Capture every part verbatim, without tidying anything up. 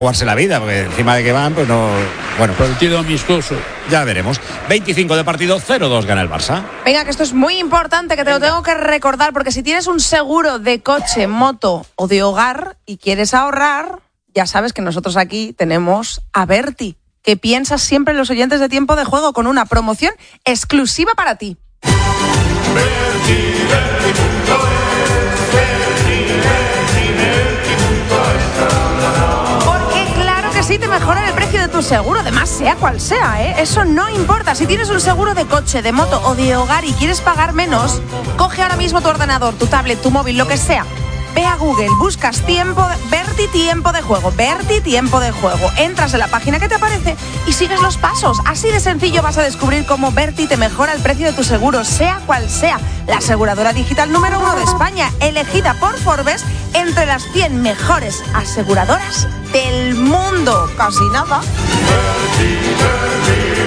jugarse la vida, porque encima de que van, pues no... Bueno, partido amistoso. Ya veremos. veinticinco de partido, cero dos gana el Barça. Venga, que esto es muy importante, que te Venga. lo tengo que recordar, porque si tienes un seguro de coche, moto o de hogar y quieres ahorrar, ya sabes que nosotros aquí tenemos a Berti, que piensas siempre en los oyentes de Tiempo de Juego con una promoción exclusiva para ti. Berti, Berti punto es, Berti, Berti, Berti punto es. Porque claro que sí, te mejoran el precio de tu seguro, además sea cual sea, ¿eh? Eso no importa. Si tienes un seguro de coche, de moto o de hogar y quieres pagar menos, coge ahora mismo tu ordenador, tu tablet, tu móvil, lo que sea. Ve a Google, buscas tiempo, Berti Tiempo de Juego, Berti Tiempo de Juego. Entras en la página que te aparece y sigues los pasos. Así de sencillo vas a descubrir cómo Berti te mejora el precio de tu seguro, sea cual sea. La aseguradora digital número uno de España, elegida por Forbes entre las cien mejores aseguradoras del mundo. Casi nada. Berti, Berti,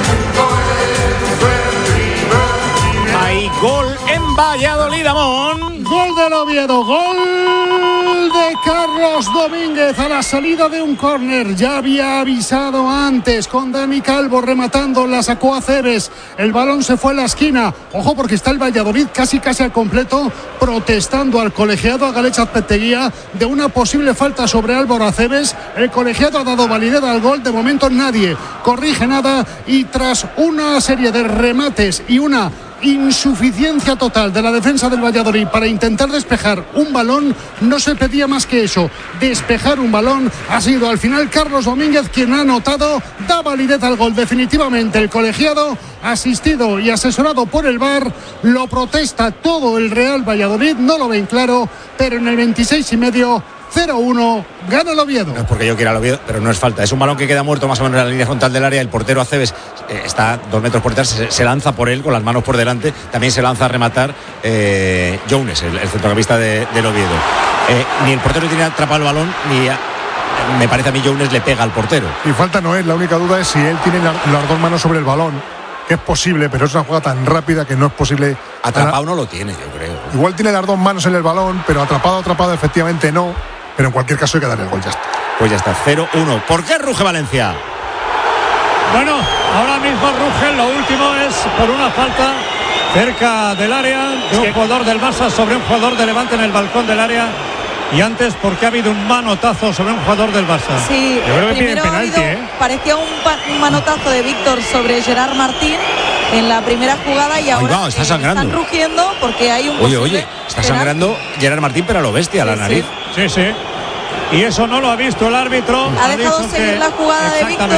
Berti, Hay gol en Valladolid, Amón. Gol del Oviedo, gol de Carlos Domínguez a la salida de un córner. Ya había avisado antes con Dani Calvo rematando, la sacó a Cebes. El balón se fue a la esquina. Ojo porque está el Valladolid casi casi al completo protestando al colegiado, a Galecha Azpeteguía, de una posible falta sobre Álvaro Acebes. El colegiado ha dado validez al gol. De momento nadie corrige nada y tras una serie de remates y una insuficiencia total de la defensa del Valladolid para intentar despejar un balón, no se pedía más que eso, despejar un balón. Ha sido al final Carlos Domínguez quien ha anotado, da validez al gol definitivamente. El colegiado, asistido y asesorado por el V A R, lo protesta todo el Real Valladolid, no lo ven claro, pero en el veintiséis y medio, cero uno, gana el Oviedo. No es porque yo quiera el Oviedo, pero no es falta. Es un balón que queda muerto más o menos en la línea frontal del área. El portero Acebes eh, está dos metros por detrás, se, se lanza por él con las manos por delante. También se lanza a rematar eh, Jones, el, el centrocampista de, del Oviedo. Eh, ni el portero tiene atrapado el balón, ni a, me parece a mí Jones le pega al portero. Y falta no es, la única duda es si él tiene la, las dos manos sobre el balón, que es posible, pero es una jugada tan rápida que no es posible. Atrapado no lo tiene, yo creo. Igual tiene las dos manos en el balón, pero atrapado, atrapado efectivamente no. Pero en cualquier caso hay que darle el gol, ya está. Pues ya está, cero uno. ¿Por qué ruge Valencia? Bueno, ahora mismo ruge, lo último es por una falta cerca del área de un jugador del Barça sobre un jugador de Levante en el balcón del área. Y antes porque ha habido un manotazo sobre un jugador del Barça. Sí, yo creo que primero tiene penalti, ha habido, ¿eh? parecía un, un manotazo de Víctor sobre Gerard Martín en la primera jugada y ahora va, está sangrando. están rugiendo porque hay un Oye, oye, está sangrando Gerard Martín, pero a lo bestia, a la sí, nariz. Sí, sí. Y eso no lo ha visto el árbitro. Ha, ha dejado seguir que... la jugada de Víctor.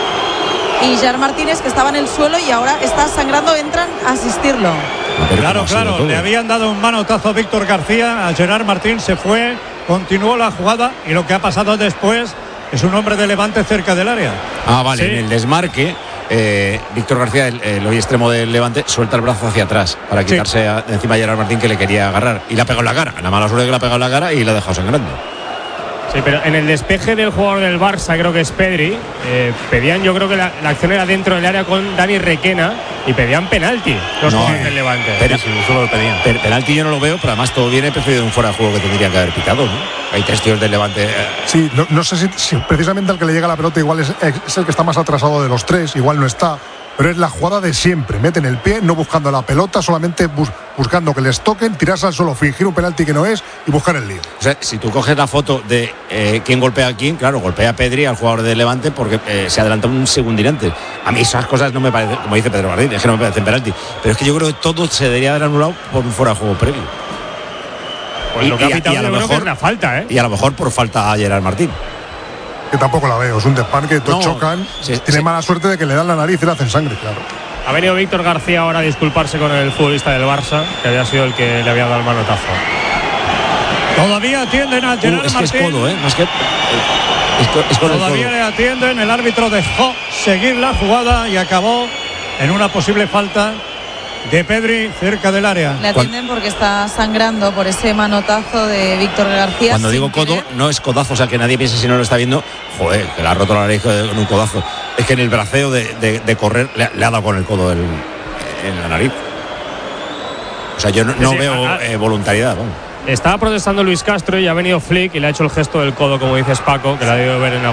Y Gerard Martínez, que estaba en el suelo y ahora está sangrando, entran a asistirlo. Claro, claro, le habían dado un manotazo a Víctor García, a Gerard Martín, se fue, continuó la jugada y lo que ha pasado después es un hombre de Levante cerca del área. Ah, vale, sí. En el desmarque, eh, Víctor García, el, el hoy extremo del Levante, suelta el brazo hacia atrás para quitarse sí. a, de encima a Gerard Martín, que le quería agarrar y le ha pegado en la cara. La mala suerte que le ha pegado en la cara y le ha dejado sangrando. Sí, pero en el despeje del jugador del Barça, creo que es Pedri, eh, pedían, yo creo que la, la acción era dentro del área con Dani Requena y pedían penalti los no, jugadores del Levante. Pero, sí, solo lo pedían. Pero, penalti yo no lo veo, pero además todo viene preferido de un fuera de juego que tendrían que haber pitado, ¿no? Hay tres tíos del Levante. Eh. Sí, no, no sé si, si precisamente al que le llega la pelota igual es, es el que está más atrasado de los tres, igual no está. Pero es la jugada de siempre, meten el pie, no buscando la pelota, solamente bus, buscando que les toquen, tirarse al suelo, fingir un penalti que no es y buscar el lío. O sea, si tú coges la foto de eh, quién golpea a quién, claro, golpea a Pedri, al jugador de Levante, porque eh, se adelanta un segundín antes. A mí esas cosas no me parecen, como dice Pedro Martín, es que no me parecen penalti. Pero es que yo creo que todo se debería haber anulado por un fuera de juego previo. Pues y, lo que ha pitado, y a lo yo mejor creo que es la falta, ¿eh? Y a lo mejor por falta a Gerard Martín. Que tampoco la veo, es un despan que todos no, chocan, sí, tiene sí. mala suerte de que le dan la nariz y le hacen sangre, claro. Ha venido Víctor García ahora a disculparse con el futbolista del Barça, que había sido el que le había dado el manotazo. Todavía atienden a Gerard uh, es Martín. Que es codo, ¿eh? No es que... Es, es Todavía le atienden, el árbitro dejó seguir la jugada y acabó en una posible falta de Pedri cerca del área. Le atienden porque está sangrando por ese manotazo de Víctor García. Cuando digo codo, querer. no es codazo, o sea que nadie piense si no lo está viendo, joder, que le ha roto la nariz con un codazo. Es que en el braceo de, de, de correr le, le ha dado con el codo el, en la nariz. O sea, yo no, no sí, sí, veo a, eh, voluntariedad. Vamos. estaba protestando Luis Castro y ha venido Flick y le ha hecho el gesto del codo, como dices Paco, que la ha debido ver en